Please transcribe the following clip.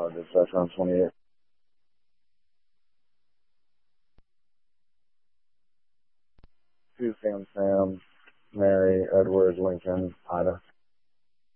Dispatcher on 28. Two Sam, Mary, Edward, Lincoln, Ida.